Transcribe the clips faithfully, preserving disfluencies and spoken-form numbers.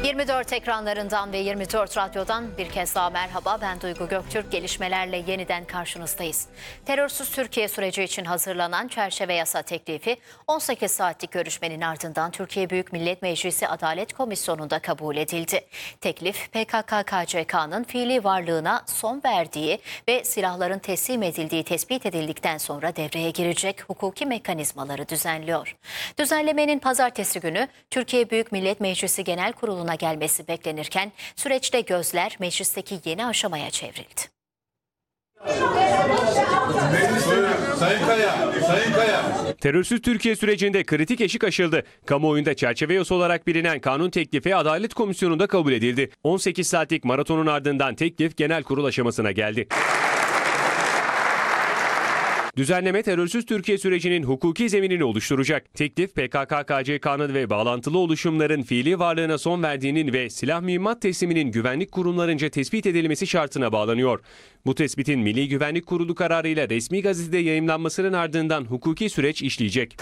yirmi dört ekranlarından ve yirmi dört radyodan bir kez daha merhaba. Ben Duygu Göktürk. Gelişmelerle yeniden karşınızdayız. Terörsüz Türkiye süreci için hazırlanan çerçeve yasa teklifi on sekiz saatlik görüşmenin ardından Türkiye Büyük Millet Meclisi Adalet Komisyonu'nda kabul edildi. Teklif P K K K C K'nın fiili varlığına son verdiği ve silahların teslim edildiği tespit edildikten sonra devreye girecek hukuki mekanizmaları düzenliyor. Düzenlemenin pazartesi günü Türkiye Büyük Millet Meclisi Genel Kurulu'na gelmesi beklenirken süreçte gözler meclisteki yeni aşamaya çevrildi. Sayın Kaya, Sayın Kaya. Terörsüz Türkiye sürecinde kritik eşik aşıldı. Kamuoyunda çerçeve yasa olarak bilinen kanun teklifi Adalet Komisyonu'nda kabul edildi. on sekiz saatlik maratonun ardından teklif genel kurul aşamasına geldi. Düzenleme terörsüz Türkiye sürecinin hukuki zeminini oluşturacak. Teklif P K K K C K'nın ve bağlantılı oluşumların fiili varlığına son verdiğinin ve silah mühimmat tesliminin güvenlik kurumlarınca tespit edilmesi şartına bağlanıyor. Bu tespitin Milli Güvenlik Kurulu kararıyla resmi gazetede yayımlanmasının ardından hukuki süreç işleyecek.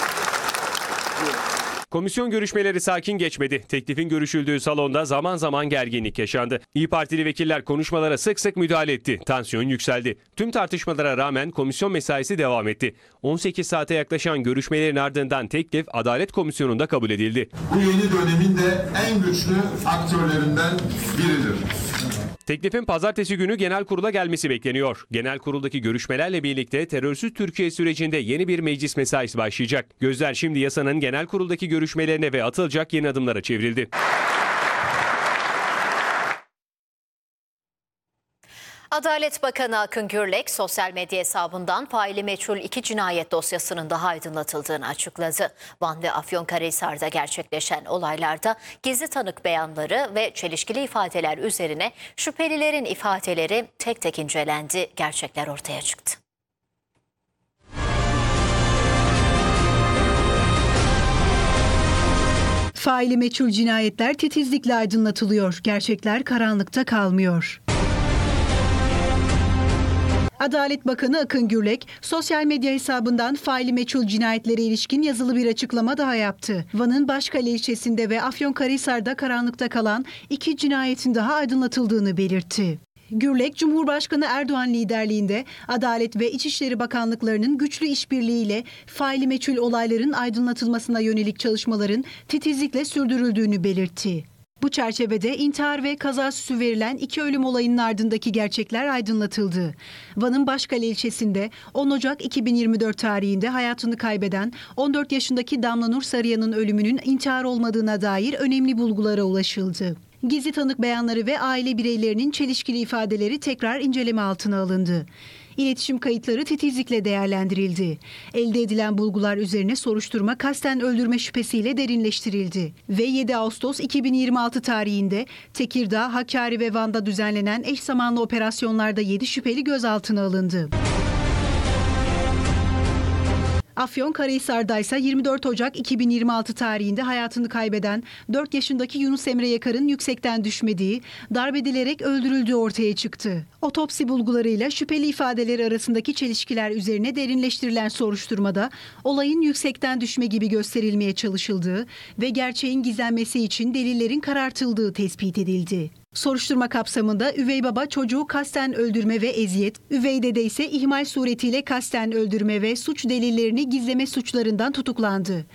Komisyon görüşmeleri sakin geçmedi. Teklifin görüşüldüğü salonda zaman zaman gerginlik yaşandı. İYİ Partili vekiller konuşmalara sık sık müdahale etti. Tansiyon yükseldi. Tüm tartışmalara rağmen komisyon mesaisi devam etti. on sekiz saate yaklaşan görüşmelerin ardından teklif Adalet Komisyonu'nda kabul edildi. Bu yeni dönemin de en güçlü aktörlerinden biridir. Teklifin pazartesi günü genel kurula gelmesi bekleniyor. Genel kuruldaki görüşmelerle birlikte terörsüz Türkiye sürecinde yeni bir meclis mesaisi başlayacak. Gözler şimdi yasanın genel kuruldaki görüşmelerine ve atılacak yeni adımlara çevrildi. Adalet Bakanı Akın Gürlek sosyal medya hesabından faili meçhul iki cinayet dosyasının daha aydınlatıldığını açıkladı. Van ve Afyonkarahisar'da gerçekleşen olaylarda gizli tanık beyanları ve çelişkili ifadeler üzerine şüphelilerin ifadeleri tek tek incelendi, gerçekler ortaya çıktı. Faili meçhul cinayetler titizlikle aydınlatılıyor, gerçekler karanlıkta kalmıyor. Adalet Bakanı Akın Gürlek, sosyal medya hesabından faili meçhul cinayetlere ilişkin yazılı bir açıklama daha yaptı. Van'ın Başkale ilçesinde ve Afyonkarahisar'da karanlıkta kalan iki cinayetin daha aydınlatıldığını belirtti. Gürlek, Cumhurbaşkanı Erdoğan liderliğinde Adalet ve İçişleri Bakanlıklarının güçlü işbirliğiyle faili meçhul olayların aydınlatılmasına yönelik çalışmaların titizlikle sürdürüldüğünü belirtti. Bu çerçevede intihar ve kaza süsü verilen iki ölüm olayının ardındaki gerçekler aydınlatıldı. Van'ın Başkale ilçesinde on Ocak iki bin yirmi dört tarihinde hayatını kaybeden on dört yaşındaki Damla Nur Sarıyan'ın ölümünün intihar olmadığına dair önemli bulgulara ulaşıldı. Gizli tanık beyanları ve aile bireylerinin çelişkili ifadeleri tekrar inceleme altına alındı. İletişim kayıtları titizlikle değerlendirildi. Elde edilen bulgular üzerine soruşturma kasten öldürme şüphesiyle derinleştirildi. Ve yedi Ağustos iki bin yirmi altı tarihinde Tekirdağ, Hakkari ve Van'da düzenlenen eş zamanlı operasyonlarda yedi şüpheli gözaltına alındı. Afyonkarahisar'da ise yirmi dört Ocak iki bin yirmi altı tarihinde hayatını kaybeden dört yaşındaki Yunus Emre Yakar'ın yüksekten düşmediği, darp edilerek öldürüldüğü ortaya çıktı. Otopsi bulgularıyla şüpheli ifadeleri arasındaki çelişkiler üzerine derinleştirilen soruşturmada olayın yüksekten düşme gibi gösterilmeye çalışıldığı ve gerçeğin gizlenmesi için delillerin karartıldığı tespit edildi. Soruşturma kapsamında üvey baba çocuğu kasten öldürme ve eziyet, üvey dede ise ihmal suretiyle kasten öldürme ve suç delillerini gizleme suçlarından tutuklandı.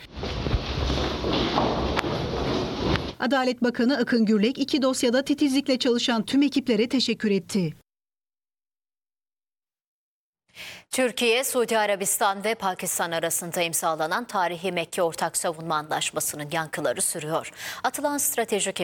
Adalet Bakanı Akın Gürlek iki dosyada titizlikle çalışan tüm ekiplere teşekkür etti. Türkiye, Suudi Arabistan ve Pakistan arasında imzalanan tarihi Mekke Ortak Savunma Anlaşması'nın yankıları sürüyor. Atılan stratejik